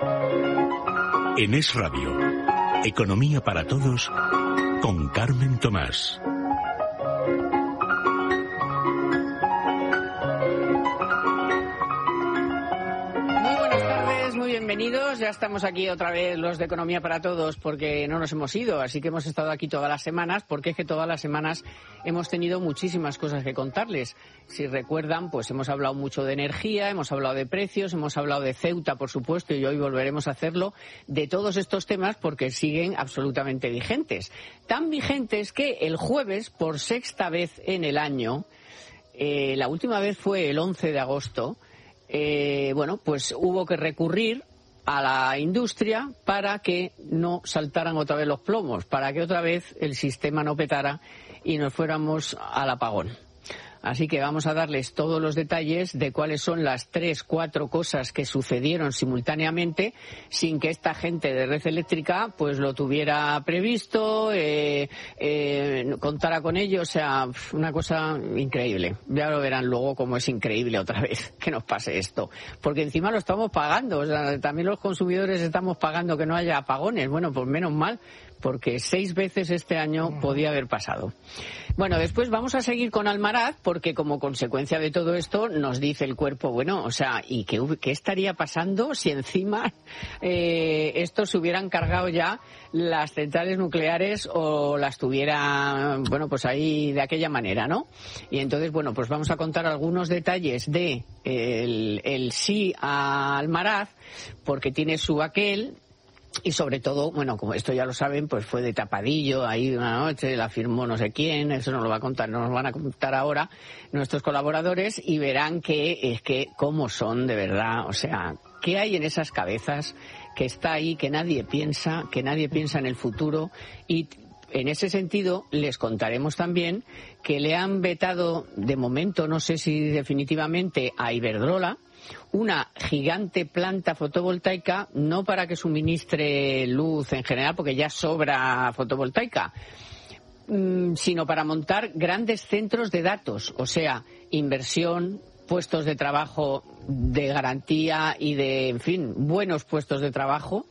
En Es Radio, Economía para Todos, con Carmen Tomás. Bienvenidos, ya estamos aquí otra vez los de Economía para Todos porque no nos hemos ido, así que hemos estado aquí todas las semanas porque es que todas las semanas hemos tenido muchísimas cosas que contarles. Si recuerdan, pues hemos hablado mucho de energía, hemos hablado de precios, hemos hablado de Ceuta, por supuesto, y hoy volveremos a hacerlo, de todos estos temas porque siguen absolutamente vigentes. Tan vigentes que el jueves, por sexta vez en el año, la última vez fue el 11 de agosto, pues hubo que recurrir a la industria para que no saltaran otra vez los plomos, para que otra vez el sistema no petara y nos fuéramos al apagón. Así que vamos a darles todos los detalles de cuáles son las 3-4 cosas que sucedieron simultáneamente sin que esta gente de Red Eléctrica pues lo tuviera previsto, contara con ello, o sea, una cosa increíble. Ya lo verán luego cómo es increíble otra vez que nos pase esto. Porque encima lo estamos pagando, o sea, también los consumidores estamos pagando que no haya apagones. Bueno, pues menos mal, porque 6 veces este año podía haber pasado. Bueno, después vamos a seguir con Almaraz, porque como consecuencia de todo esto nos dice el cuerpo, bueno, o sea, ¿y qué estaría pasando si encima estos se hubieran cargado ya las centrales nucleares o las tuvieran, bueno, pues ahí de aquella manera, ¿no? Y entonces, bueno, pues vamos a contar algunos detalles de el sí a Almaraz, porque tiene su aquel. Y sobre todo, bueno, como esto ya lo saben, pues fue de tapadillo, ahí una noche, la firmó no sé quién, eso nos lo va a contar, nos lo van a contar ahora nuestros colaboradores y verán que cómo son de verdad, o sea, qué hay en esas cabezas que está ahí, que nadie piensa en el futuro. Y en ese sentido les contaremos también que le han vetado, de momento, no sé si definitivamente, a Iberdrola, una gigante planta fotovoltaica, no para que suministre luz en general, porque ya sobra fotovoltaica, sino para montar grandes centros de datos, o sea, inversión, puestos de trabajo de garantía y de, en fin, buenos puestos de trabajo,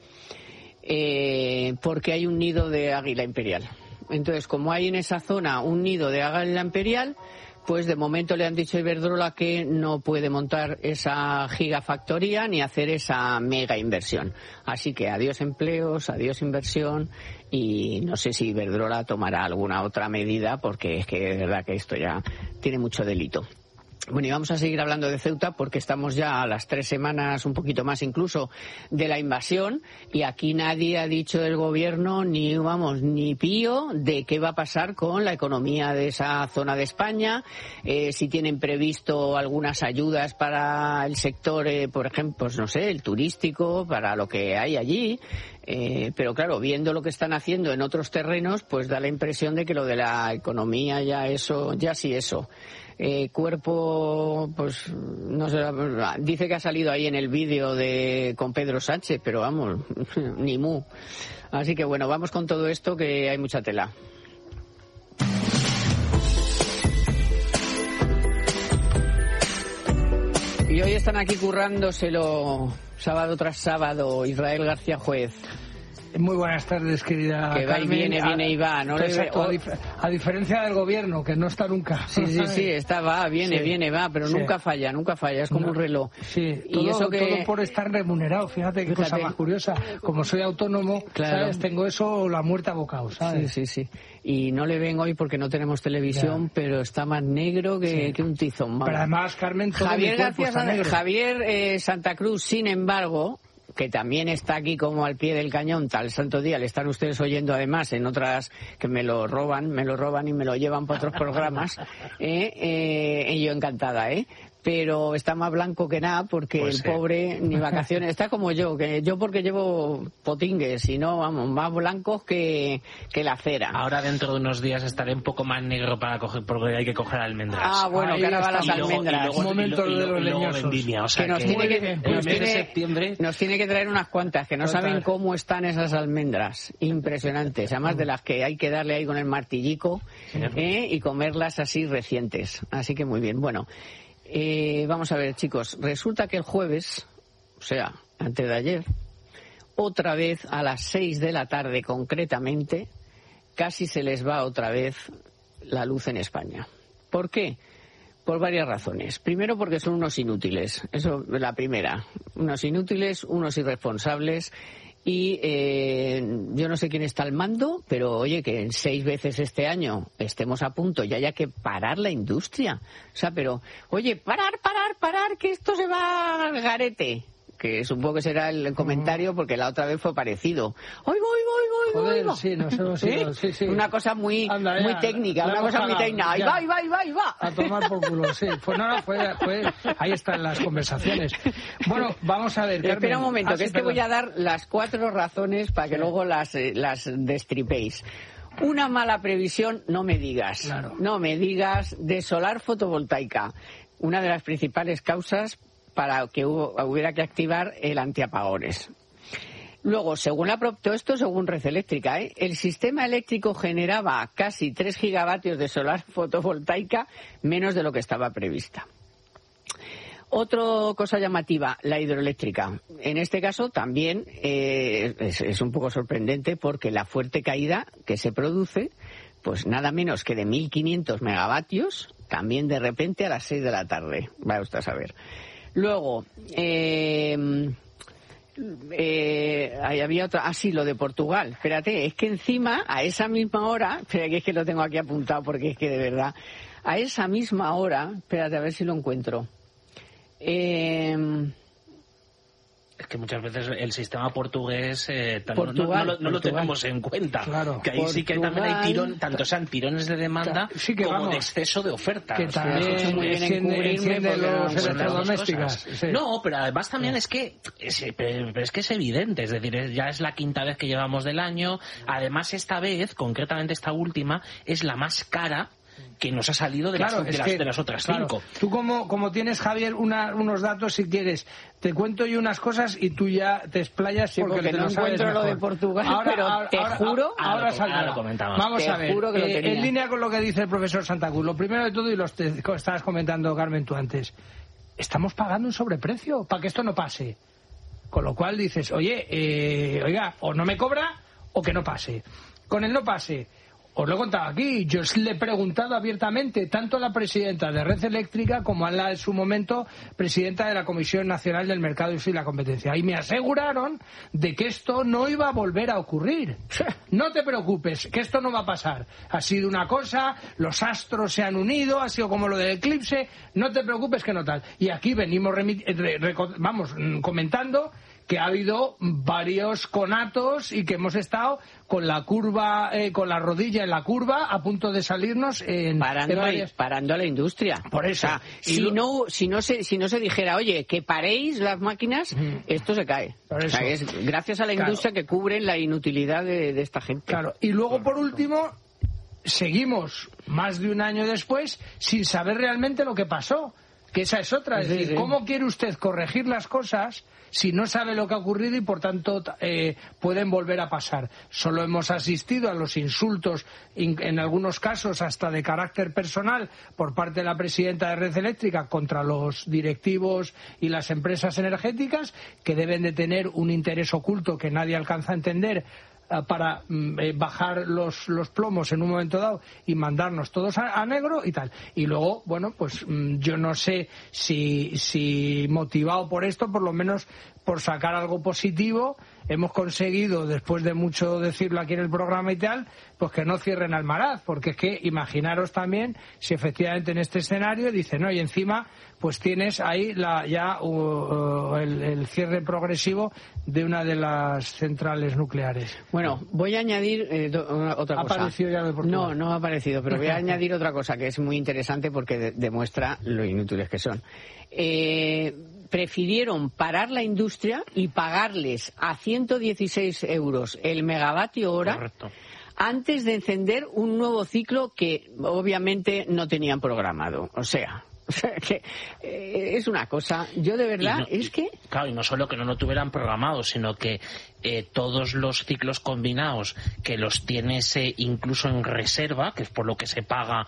porque hay un nido de águila imperial. Entonces, como hay en esa zona un nido de águila imperial, pues de momento le han dicho a Iberdrola que no puede montar esa gigafactoría ni hacer esa mega inversión. Así que adiós empleos, adiós inversión, y no sé si Iberdrola tomará alguna otra medida porque es que de verdad que esto ya tiene mucho delito. Bueno, y vamos a seguir hablando de Ceuta porque estamos ya a las 3 semanas, un poquito más incluso, de la invasión, y aquí nadie ha dicho del gobierno ni pío de qué va a pasar con la economía de esa zona de España, si tienen previsto algunas ayudas para el sector, por ejemplo, pues no sé, el turístico, para lo que hay allí. Pero claro, viendo lo que están haciendo en otros terrenos, pues da la impresión de que lo de la economía ya sí eso. Cuerpo, pues no sé, dice que ha salido ahí en el vídeo con Pedro Sánchez, pero vamos, ni mu. Así que bueno, vamos con todo esto que hay mucha tela. Y hoy están aquí currándoselo sábado tras sábado Israel García Juez. Muy buenas tardes, querida que Carmen. Viene y va, ¿no? Exacto, a diferencia del gobierno, que no está nunca. Sí, viene, va, pero sí. nunca falla, es como un reloj. Sí, y todo por estar remunerado, fíjate qué cosa más curiosa. Como soy autónomo, claro, ¿sabes? Tengo eso, la muerte a bocados, ¿sabes? Sí. Y no le ven hoy porque no tenemos televisión, pero está más negro que un tizón. Pero además, Carmen, todo Javier Santa Cruz, sin embargo, que también está aquí como al pie del cañón, tal santo día, le están ustedes oyendo además en otras que me lo roban y me lo llevan para otros programas, y yo encantada, pero está más blanco que nada porque pues el pobre ni vacaciones, está como yo porque llevo potingues y no, vamos, más blancos que la cera. Ahora dentro de unos días estaré un poco más negro para coger, porque hay que coger almendras. Ah, bueno, que ahora van las almendras. Un momento de los leñosos. Vendimia, o sea que nos tiene que traer unas cuantas, que no saben cómo están esas almendras, impresionantes, además de las que hay que darle ahí con el martillico, y comerlas así recientes, así que muy bien. Bueno, vamos a ver, chicos, resulta que el jueves, o sea, antes de ayer, otra vez a las 6 de la tarde concretamente, casi se les va otra vez la luz en España. ¿Por qué? Por varias razones. Primero, porque son unos inútiles. Eso es la primera. Unos inútiles, unos irresponsables. Y yo no sé quién está al mando, pero oye, que en 6 veces este año estemos a punto y haya que parar la industria. O sea, pero, oye, parar, que esto se va al garete. Que supongo que será el comentario porque la otra vez fue parecido. ¡Ay, voy! Joder, sí, nos hemos ido, sí. Una cosa muy técnica, una cosa muy técnica. ¡Ahí va! A tomar por culo, sí. Fue, ahí están las conversaciones. Bueno, vamos a ver, Carmen. Espera un momento, que es que voy a dar las 4 razones para que luego las destripéis. Una mala previsión, no me digas. Claro. No me digas, de solar fotovoltaica. Una de las principales causas para que hubiera que activar el antiapagones. Luego, todo esto según Red Eléctrica, el sistema eléctrico generaba casi 3 gigavatios de solar fotovoltaica, menos de lo que estaba prevista. Otra cosa llamativa, la hidroeléctrica. En este caso también es un poco sorprendente porque la fuerte caída que se produce, pues nada menos que de 1.500 megavatios, también de repente a las 6 de la tarde. Vaya usted a saber. Luego, había otra, lo de Portugal. Espérate, es que encima, a esa misma hora, espera que es que lo tengo aquí apuntado porque es que de verdad, a esa misma hora, espérate a ver si lo encuentro. Es que muchas veces el sistema portugués Portugal, no lo tenemos en cuenta. Claro. Que ahí sí que también hay tanto sean tirones de demanda como de exceso de oferta. Que también muy bien enciende los electrodomésticos. Sí. No, pero además también es que es evidente. Es decir, ya es la 5ª vez que llevamos del año. Además, esta vez, concretamente esta última, es la más cara que nos ha salido de las otras 5. Tú como tienes, Javier, unos datos, si quieres, te cuento yo unas cosas y tú ya te explayas porque no encuentro mejor. Lo de Portugal, pero te juro... Ahora saldrá. Vamos a ver, en línea con lo que dice el profesor Santa Cruz, lo primero de todo, y lo estabas comentando, Carmen, tú antes, estamos pagando un sobreprecio para que esto no pase. Con lo cual dices, oiga, o no me cobra o que no pase. Con el no pase... Os lo he contado aquí, yo le he preguntado abiertamente tanto a la presidenta de Red Eléctrica como a la, en su momento, presidenta de la Comisión Nacional del Mercado y la Competencia. Y me aseguraron de que esto no iba a volver a ocurrir. No te preocupes, que esto no va a pasar. Ha sido una cosa, los astros se han unido, ha sido como lo del eclipse, no te preocupes que no tal. Y aquí venimos comentando que ha habido varios conatos y que hemos estado con la curva, con la rodilla en la curva, a punto de salirnos parando a la industria. Por eso. O sea, si no se dijera, oye, que paréis las máquinas, esto se cae. Por eso. O sea, es gracias a la industria que cubren la inutilidad de esta gente. Claro. Y luego, por último, seguimos más de un año después sin saber realmente lo que pasó. Que esa es otra. Es decir, ¿cómo quiere usted corregir las cosas si no sabe lo que ha ocurrido y por tanto pueden volver a pasar? Solo hemos asistido a los insultos, en algunos casos hasta de carácter personal, por parte de la presidenta de Red Eléctrica contra los directivos y las empresas energéticas, que deben de tener un interés oculto que nadie alcanza a entender para bajar los plomos en un momento dado y mandarnos todos a negro y tal. Y luego, bueno, pues yo no sé si motivado por esto, por lo menos por sacar algo positivo, hemos conseguido, después de mucho decirlo aquí en el programa y tal, pues que no cierren Almaraz, porque es que imaginaros también si efectivamente en este escenario dicen, no, y encima pues tienes ahí el cierre progresivo de una de las centrales nucleares. Bueno, voy a añadir otra cosa. ¿Ha aparecido ya de Portugal? No ha aparecido, pero voy a añadir otra cosa que es muy interesante porque demuestra lo inútiles que son. Prefirieron parar la industria y pagarles a 116 euros el megavatio hora. Correcto. Antes de encender un nuevo ciclo que obviamente no tenían programado. O sea que es una cosa, yo de verdad, Claro, y no solo que no lo tuvieran programado, sino que todos los ciclos combinados que los tienes incluso en reserva, que es por lo que se paga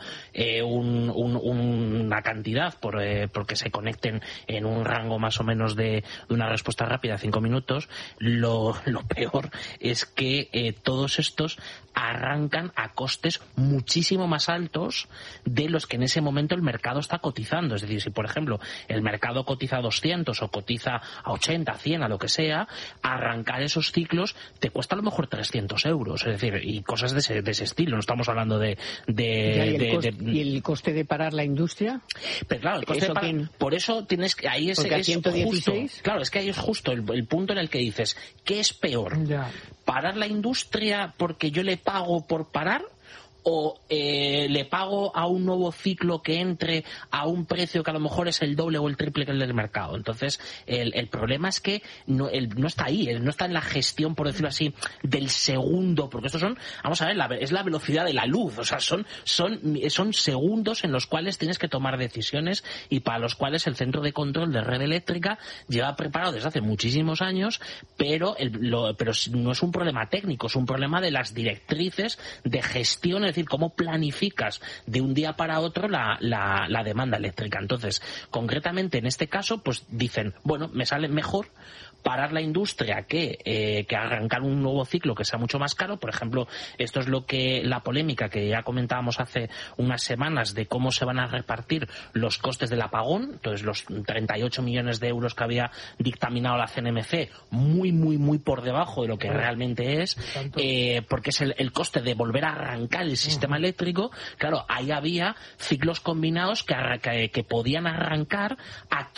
una cantidad porque se conecten en un rango más o menos de una respuesta rápida, 5 minutos, lo peor es que todos estos arrancan a costes muchísimo más altos de los que en ese momento el mercado está cotizando. Es decir, si por ejemplo el mercado cotiza a 200 o cotiza a 80, 100, a lo que sea, arrancar esos ciclos te cuesta a lo mejor 300 euros. Es decir, y cosas de ese estilo. No estamos hablando ¿Y el coste de parar la industria? Pero claro, el coste de parar, por eso tienes que... Ahí es 116. Justo, claro, es que ahí es justo el punto en el que dices, ¿qué es peor? Ya. ¿Parar la industria porque yo le pago por parar? ¿O le pago a un nuevo ciclo que entre a un precio que a lo mejor es el doble o el triple que el del mercado? Entonces, el problema es que no está ahí, no está en la gestión, por decirlo así, del segundo, porque estos son, vamos a ver, es la velocidad de la luz, o sea, son segundos en los cuales tienes que tomar decisiones y para los cuales el centro de control de red eléctrica lleva preparado desde hace muchísimos años, pero no es un problema técnico, es un problema de las directrices de gestión. Es decir, cómo planificas de un día para otro la demanda eléctrica. Entonces, concretamente en este caso, pues dicen, bueno, me sale mejor parar la industria que arrancar un nuevo ciclo que sea mucho más caro. Por ejemplo, esto es la polémica que ya comentábamos hace unas semanas de cómo se van a repartir los costes del apagón. Entonces, los 38 millones de euros que había dictaminado la CNMC, muy, muy, muy por debajo de lo que realmente es, porque es el coste de volver a arrancar el sistema eléctrico. Claro, ahí había ciclos combinados que podían arrancar a